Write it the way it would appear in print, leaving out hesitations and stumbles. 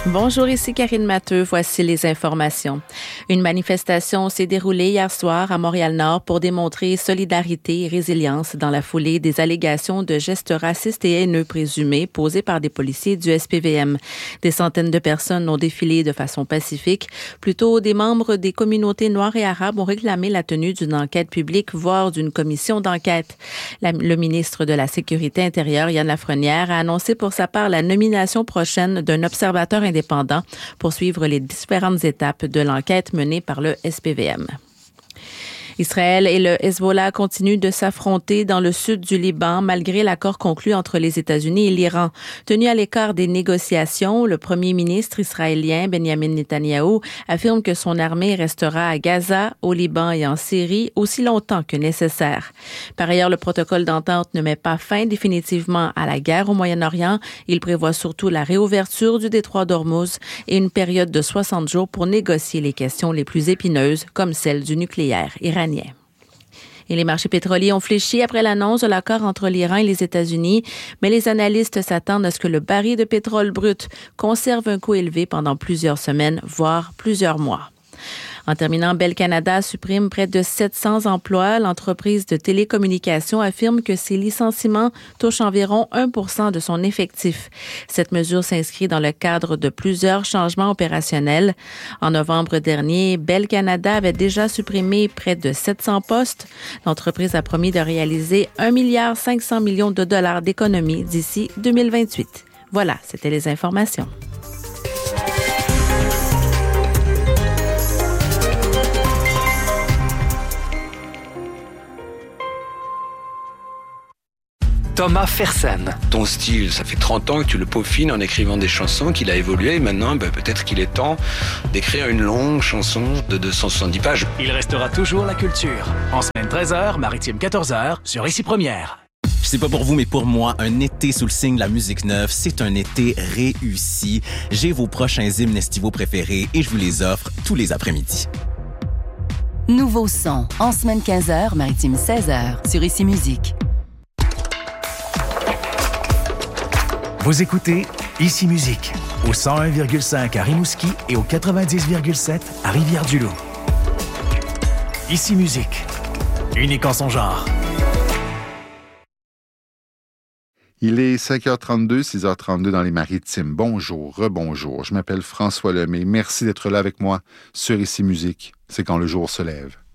Bonjour, ici Karine Matteux. Voici les informations. Une manifestation s'est déroulée hier soir à Montréal-Nord pour démontrer solidarité et résilience dans la foulée des allégations de gestes racistes et haineux présumés posés par des policiers du SPVM. Des centaines de personnes ont défilé de façon pacifique. Plutôt, des membres des communautés noires et arabes ont réclamé la tenue d'une enquête publique, voire d'une commission d'enquête. Le ministre de la Sécurité intérieure, Yann Lafrenière, a annoncé pour sa part la nomination prochaine d'un observateur indépendant pour suivre les différentes étapes de l'enquête menée par le SPVM. Israël et le Hezbollah continuent de s'affronter dans le sud du Liban malgré l'accord conclu entre les États-Unis et l'Iran. Tenu à l'écart des négociations, le premier ministre israélien Benjamin Netanyahou affirme que son armée restera à Gaza, au Liban et en Syrie aussi longtemps que nécessaire. Par ailleurs, le protocole d'entente ne met pas fin définitivement à la guerre au Moyen-Orient. Il prévoit surtout la réouverture du détroit d'Ormuz et une période de 60 jours pour négocier les questions les plus épineuses comme celle du nucléaire iranien. Et les marchés pétroliers ont fléchi après l'annonce de l'accord entre l'Iran et les États-Unis, mais les analystes s'attendent à ce que le baril de pétrole brut conserve un coût élevé pendant plusieurs semaines, voire plusieurs mois. En terminant, Bell Canada supprime près de 700 emplois. L'entreprise de télécommunications affirme que ses licenciements touchent environ 1% de son effectif. Cette mesure s'inscrit dans le cadre de plusieurs changements opérationnels. En novembre dernier, Bell Canada avait déjà supprimé près de 700 postes. L'entreprise a promis de réaliser 1,5 milliard de dollars d'économies d'ici 2028. Voilà, c'était les informations. Thomas Fersen. Ton style, ça fait 30 ans que tu le peaufines en écrivant des chansons, qu'il a évolué et maintenant, peut-être qu'il est temps d'écrire une longue chanson de 270 pages. Il restera toujours la culture. En semaine 13h, maritime 14h, sur Ici Première. Je sais pas pour vous, mais pour moi, un été sous le signe de la musique neuve, c'est un été réussi. J'ai vos prochains hymnes estivaux préférés et je vous les offre tous les après-midi. Nouveau son, en semaine 15h, maritime 16h, sur Ici Musique. Vous écoutez Ici Musique, au 101,5 à Rimouski et au 90,7 à Rivière-du-Loup. Ici Musique, unique en son genre. Il est 5h32, 6h32 dans les Maritimes. Bonjour, rebonjour. Je m'appelle François Lemay. Merci d'être là avec moi sur Ici Musique. C'est quand le jour se lève.